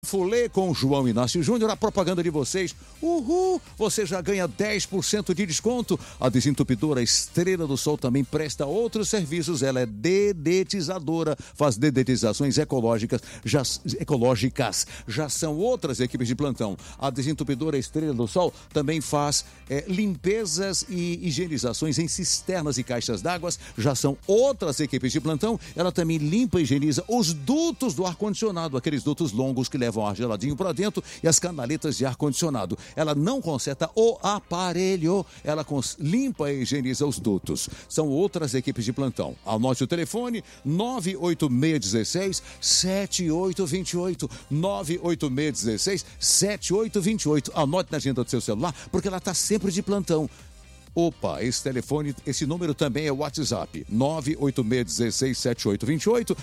Fulê com João Inácio Júnior, a propaganda de vocês. Uhul! Você já ganha 10% de desconto. A desentupidora Estrela do Sol também presta outros serviços. Ela é dedetizadora, faz dedetizações ecológicas. Já são outras equipes de plantão. A desentupidora Estrela do Sol também faz limpezas e higienizações em cisternas e caixas d'água. Já são outras equipes de plantão. Ela também limpa e higieniza os dutos do ar-condicionado, aqueles dutos longos que levam ar geladinho para dentro e as canaletas de ar-condicionado. Ela não conserta o aparelho, ela limpa e higieniza os dutos. São outras equipes de plantão. Anote o telefone 98616-7828. 98616-7828. Anote na agenda do seu celular, porque ela está sempre de plantão. Opa, esse número também é o WhatsApp, 986167828,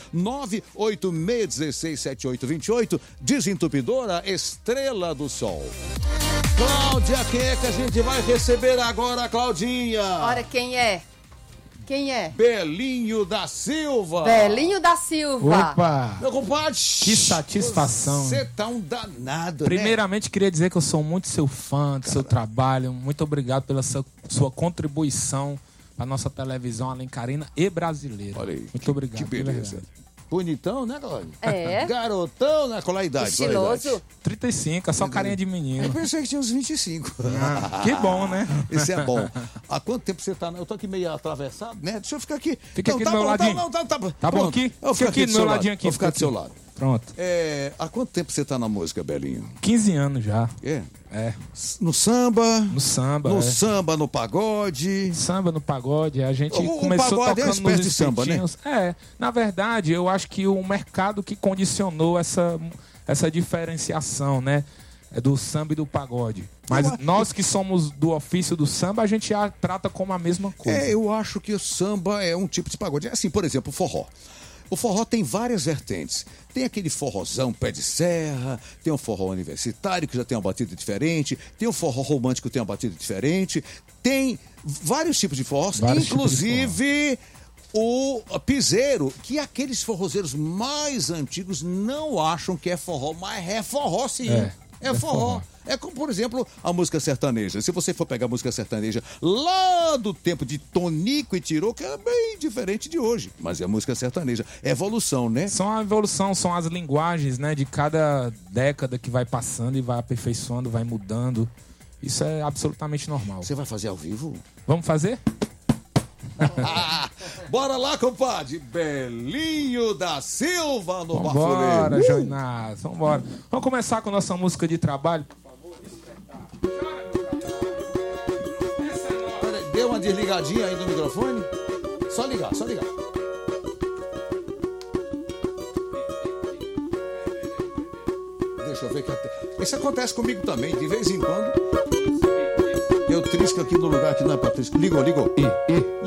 986167828, desentupidora Estrela do Sol. Cláudia, quem é que a gente vai receber agora, Claudinha? Ora, quem é? Quem é? Belinho da Silva. Belinho da Silva. Opa! Meu compadre. Que satisfação. Você tá um danado, Primeiramente, queria dizer que eu sou muito seu fã, do seu trabalho. Muito obrigado pela sua contribuição para nossa televisão alencarina e brasileira. Olha aí. Muito obrigado. Que beleza. Bonitão, né, Cláudia? É. Garotão, né? Qual a idade? Estiloso. 35, é só carinha de menino. Eu pensei que tinha uns 25. Que bom, né? Isso é bom. Há quanto tempo você tá? Eu tô aqui meio atravessado, né? Deixa eu ficar aqui. Fica aqui do meu ladinho. Tá bom aqui? Eu Fica aqui do meu ladinho aqui. Vou ficar do seu lado. Pronto. Há quanto tempo você tá na música, Belinho? 15 anos já. É? É. No samba? No samba, No samba, no pagode? Samba, no pagode. A gente O começou pagode tocando é nos de samba, né? Na verdade, eu acho que o mercado que condicionou essa diferenciação, né? Do samba e do pagode. Mas nós que somos do ofício do samba, a gente já trata como a mesma coisa. Eu acho que o samba é um tipo de pagode. Assim, por exemplo, o forró. O forró tem várias vertentes. Tem aquele forrozão pé de serra, tem um forró universitário que já tem uma batida diferente, tem um forró romântico que tem uma batida diferente, tem vários tipos de forrós, inclusive o piseiro, que aqueles forrozeiros mais antigos não acham que é forró, mas é forró sim. É forró. É como, por exemplo, a música sertaneja. Se você for pegar a música sertaneja lá do tempo de Tonico e Tiroca, é bem diferente de hoje. Mas é a música sertaneja. É evolução, né? São a evolução, são as linguagens, né? De cada década que vai passando e vai aperfeiçoando, vai mudando. Isso é absolutamente normal. Você vai fazer ao vivo? Vamos fazer? Bora lá, compadre. Belinho da Silva no Bafolê. Bora, João Inácio, vambora. Vamos começar com a nossa música de trabalho, por favor. Deu uma desligadinha aí no microfone? Só ligar, só ligar. Deixa eu ver que isso acontece comigo também, de vez em quando. Eu trisco aqui no lugar que não é pra triscar. Ligou.